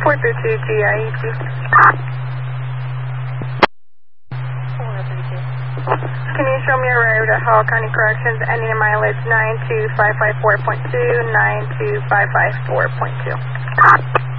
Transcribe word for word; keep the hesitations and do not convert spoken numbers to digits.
four three two G I E T. four three two. Can you show me a road at Hall County Corrections ending in mileage nine two five five four point two, nine two five five four point two?